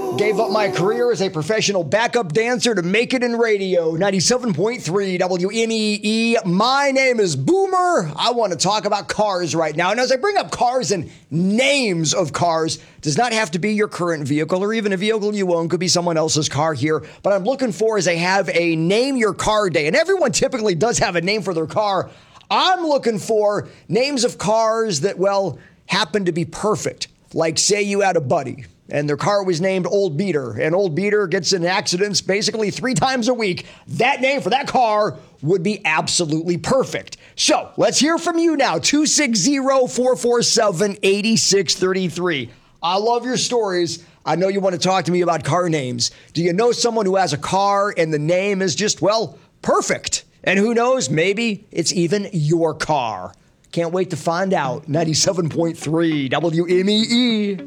Gave up my career as a professional backup dancer to make it in radio. 97.3 WMEE. My name is Boomer. I want to talk about cars right now. And as I bring up cars and names of cars, does not have to be your current vehicle or even a vehicle you own. Could be someone else's car here. But I'm looking for is they have a Name Your Car Day. And everyone typically does have a name for their car. I'm looking for names of cars that, well, happen to be perfect. Like, say you had a buddy and their car was named Old Beater, and Old Beater gets in accidents basically 3 times a week. That name for that car would be absolutely perfect. So let's hear from you now. 260-447-8633. I love your stories. I know you want to talk to me about car names. Do you know someone who has a car and the name is just, well, perfect? And who knows, maybe it's even your car. Can't wait to find out. 97.3 WMEE.